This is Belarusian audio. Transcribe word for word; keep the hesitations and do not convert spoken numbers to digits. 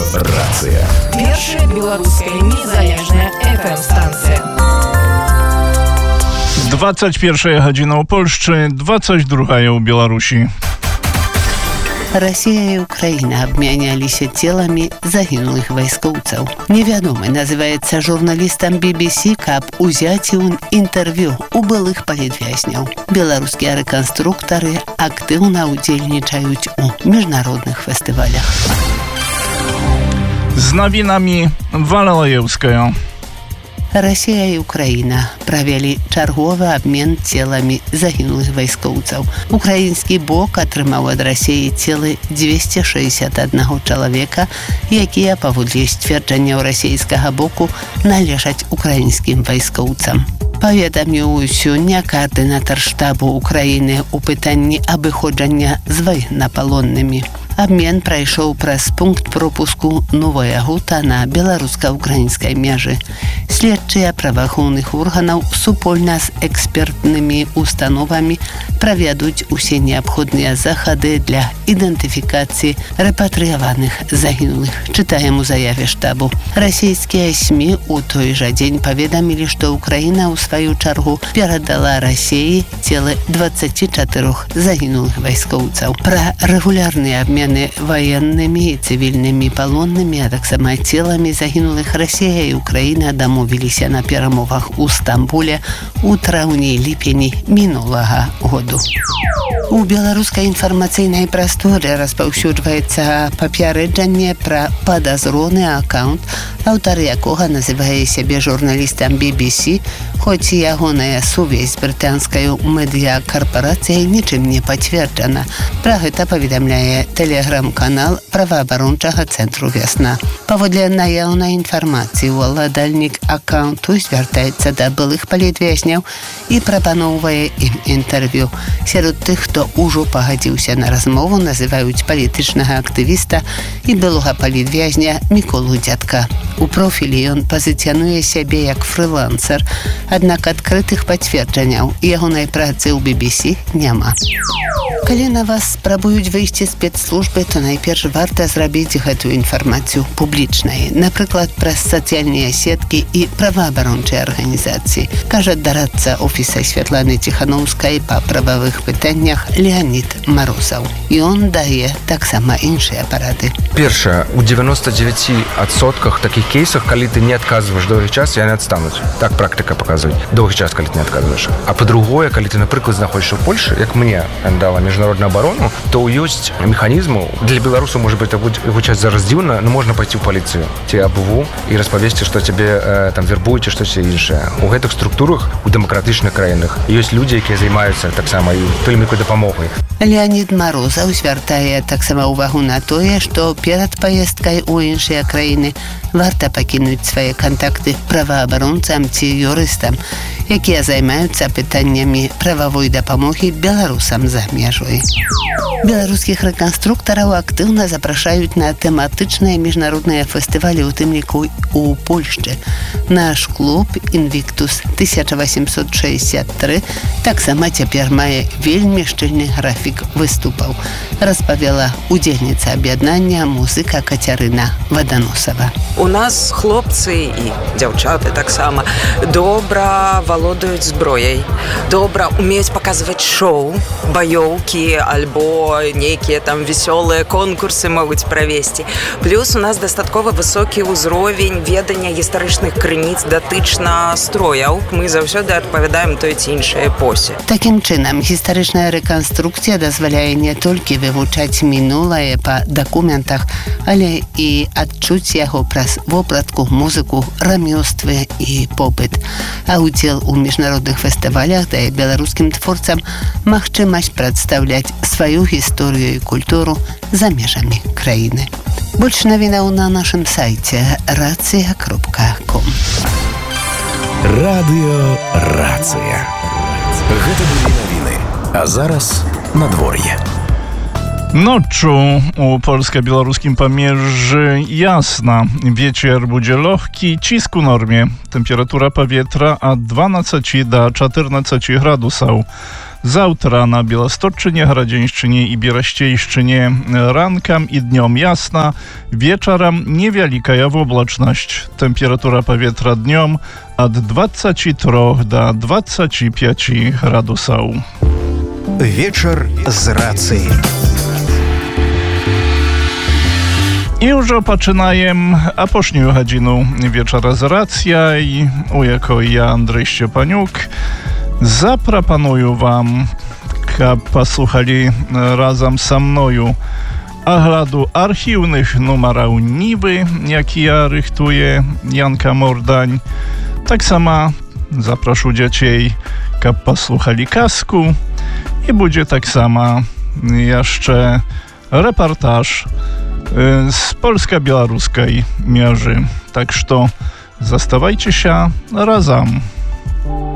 Рацыя. Першая беларуская незалежная эф эм-станцыя. двадцать первая гадзіна ў Польшчы, двадцать другая ў Беларусі. Россия и Украина обменялись телами загинулых войскоўцаў. Невядомы называется журналистам би би си, каб узяць ім інтэрв'ю у былых палітвязняў. Беларускія рэканструктары актыўна ўдзельнічаюць у міжнародных фестывалях. З навінамі Валалаевская. Россия и Украина правялі чарговы абмен целамі загінулых вайскоўцаў. Украінскі бок атрымаў ад Расіі целы дзвесце шэсцьдзесят адзін чалавека, якія, паводле сцвярджанняў расійскага боку, належаць украінскім вайскоўцам. Паведаміў сёння каардынатар штабу Украіны ў пытанні абыходжання з ваеннапалоннымі. Абмен прайшоў праз пункт пропуску Новая Гута на беларуска-украінскай мяжы. Следчыя праваахоўных органаў супольна з экспертнымі установамі правядуць усе неабходныя захады для ідэнтыфікацыі рэпатрыяваных загінулых. Чытаем у заяве штабу. Расійскія СМІ у той жа дзень паведамілі, што Украіна ў сваю чаргу перадала Расіі целы дваццаці чатырох загінулых вайскоўцаў. Пра рэгулярны абмен военными и цивильными полонными, а таксама целами загинулых Россия и Украина домовились на перамовах у Стамбуле у траўні-ліпені мінулага году. У беларускай інфармацыйнай прасторы распаўсюджваецца папярэджанне пра падазроны аккаунт, аўтар якога называе сябе журналістам би би си, хоць ягоная сувязь з брытанскай медыякарпарацыяй нічым не пацверджана. Пра гэта паведамляе тэлеграм-канал праваабарончага цэнтру «Вясна». Паводле наяўнай інфармацыі, уладальнік аккаунту звяртаецца да былых палітвязняў і прапаноўвае ім інтэрв'ю. Сярод тых, хто ўжо пагадзіўся на размову, называюць палітычнага актывіста і былога палітвязня Міколу Дзядка. У профілі ён пазіцыянуе сябе як фрылансер, аднак адкрытых пацверджанняў ягонай працы ў би би си няма. Калі на вас спрабуюць выйсці спецслужбы, то найперш варта зрабіць гэтую інфармацыю публічнай, напрыклад, праз сацыяльныя сеткі і праваабарончыя арганізацыі, кажа дарадца офіса Святланы Ціхановскай па прававых пытаннях Леонід Марозаў. Ён дае таксама іншыя парады. Першае, у девяносто девять адсотках таких кейсах, калі ты не адказваеш доўгі час, яны адстануць. Так практыка паказвае. Доўгі час, калі ты не адказваеш. А па-другое, калі ты, напрыклад, знаходзішся ў Польшы, як мне дала міжнародную оборону, то ёсць механізму. Для беларусаў, можа быць, гучаць зараз дзіўна, но можна пайти ў паліцыю, ці абву і распавесці, што цябе э, там вербуюць, штось іншае. У гэтых структурах, у дэмакратычных краінах ёсць людзі, якія займаюцца таксама і той нейкай дапамогай. Леонід Марозаў звяртае таксама ўвагу на тое, што перад паездкай у іншыя краіны варта пакінуць свае кантакты праваабаронцам ці юрыстам, якія займаюцца пытаннямі прававой дапамогі беларусам за межой. Беларускіх рэканструктараў актыўна запрашаюць на тэматычныя міжнародныя фестывалі, у тым ліку у Польшчы. Наш клуб «Інвіктус тысяча восемьсот шестьдесят три» таксама цяпер мае вельмі шчыльны графік выступаў, распавяла удзельніца аб'яднання музыка Кацярына Ваданосава. У нас хлопцы і дзяўчаты таксама добра валодаюць зброяй, добра умеюць паказваць шоу, баёўкі альбо нейкія там весёлыя конкурсы могуць правесці. Плюс у нас дастаткова высокі ўзровень ведання гістарычных крыніц датычна строяў. Мы заўсёды адпавядаем той ці іншай эпосе. Такім чынам, гістарычная рэканструкцыя дазваляе не толькі вывучаць мінулае па дакументах, але і адчуць яго праз вопратку, музыку, рамёствы і попыт. А удзел у міжнародных фестывалях дае беларускім творцам магчымасць прадстаўляць сваю гісторыю і культуру за межамі краіны. Больш навінаў на нашым сайце рацыя кропка ком. Радыё Рацыя. Гэта былі навіны. А зараз надвор'е. Noczu u polsko-białoruskim pamierzy jasna. Wieczór będzie lohki, cisk u normie. Temperatura powietrza od dwanaście do czternastu gradusów. Завтра на Białostocczynie, Hradzińszczynie i Bieraściejszczynie ранком i dniom jasna, wieczorem niewielka oblaczność. Temperatura powietrza dniom od dwudziestu trzech do dwudziestu pięciu gradusów. Вечер з рації. I już poczynajem apośniu godzinu wieczora z racja i u jako ja, Andrzej Szczepaniuk, zaproponuję wam, aby posłuchali razem ze mną oglądu archiwnych numerów Niwy, jaki ja rychtuję, Janka Mordań. Tak samo zaproszę dzieci, aby posłuchali kasku i będzie tak samo jeszcze reportaż z polsko-białoruskiej mierzy. Tak że zostawajcie się razem.